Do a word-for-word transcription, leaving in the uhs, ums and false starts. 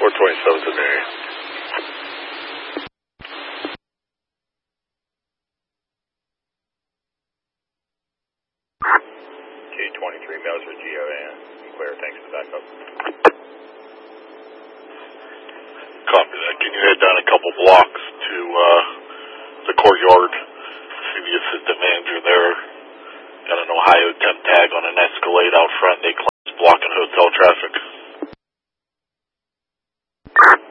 four twenty-seven's in the area. G twenty-three, Mills for G O A N. Clear, thanks for the backup. Copy that. Can you head down a couple blocks to uh, the courtyard? See the assistant manager there. Got an Ohio temp tag on an Escalade out front. They claim it's blocking hotel traffic.